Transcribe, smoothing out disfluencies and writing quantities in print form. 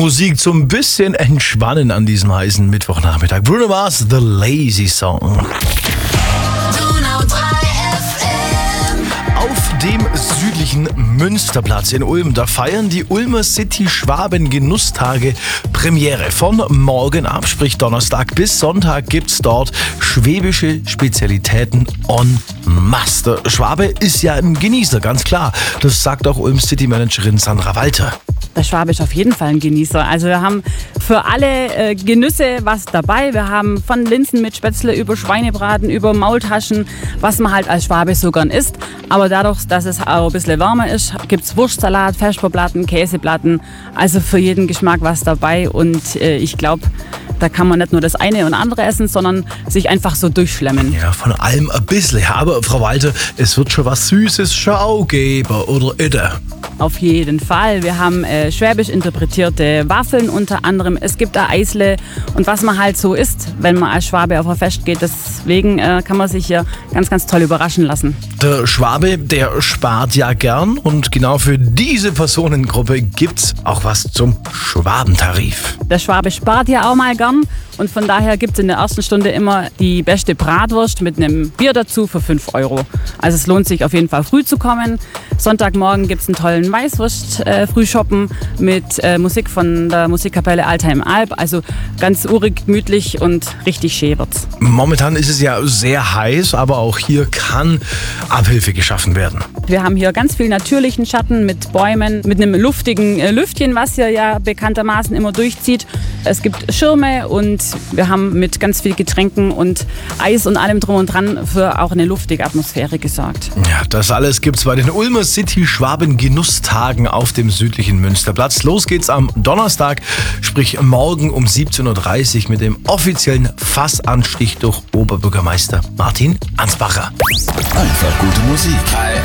Musik zum bisschen entspannen an diesem heißen Mittwochnachmittag. Bruno Mars, The Lazy Song. Auf dem südlichen Münsterplatz in Ulm, da feiern die Ulmer City Schwaben Genusstage Premiere. Von morgen ab, sprich Donnerstag bis Sonntag, gibt's dort schwäbische Spezialitäten en masse. Der Schwabe ist ja ein Genießer, ganz klar. Das sagt auch Ulm City Managerin Sandra Walter. Der Schwabe ist auf jeden Fall ein Genießer. Also wir haben für alle Genüsse was dabei. Wir haben von Linsen mit Spätzle über Schweinebraten, über Maultaschen, was man halt als Schwabe so gern isst. Aber dadurch, dass es auch ein bisschen wärmer ist, gibt es Wurstsalat, Vesperplatten, Käseplatten. Also für jeden Geschmack was dabei. Und ich glaube, da kann man nicht nur das eine und andere essen, sondern sich einfach so durchschlemmen. Ja, von allem ein bisschen. Aber Frau Walter, es wird schon was Süßes schon auch geben, oder Idde? Auf jeden Fall. Wir haben schwäbisch interpretierte Waffeln unter anderem. Es gibt ein Eisle und was man halt so isst, wenn man als Schwabe auf ein Fest geht. Deswegen kann man sich hier ganz, ganz toll überraschen lassen. Der Schwabe, der spart ja gern und genau für diese Personengruppe gibt's auch was zum Schwabentarif. Der Schwabe spart ja auch mal gern und von daher gibt es in der ersten Stunde immer die beste Bratwurst mit einem Bier dazu für 5 €. Also es lohnt sich auf jeden Fall früh zu kommen. Sonntagmorgen gibt es einen tollen Weißwurst-Frühschoppen mit Musik von der Musikkapelle Altheim Alb. Also ganz urig, gemütlich und richtig schön wird's. Momentan ist es ja sehr heiß, aber auch hier kann Abhilfe geschaffen werden. Wir haben hier ganz viel natürlichen Schatten mit Bäumen, mit einem luftigen Lüftchen, was hier ja bekanntermaßen immer durchzieht. Es gibt Schirme und wir haben mit ganz viel Getränken und Eis und allem drum und dran für auch eine luftige Atmosphäre gesorgt. Ja, das alles gibt's bei den Ulmer City Schwaben Genusstagen auf dem südlichen Münsterplatz. Los geht's am Donnerstag, sprich morgen um 17:30 Uhr mit dem offiziellen Fassanstich durch Oberbürgermeister Martin Ansbacher. Einfach gute Musik.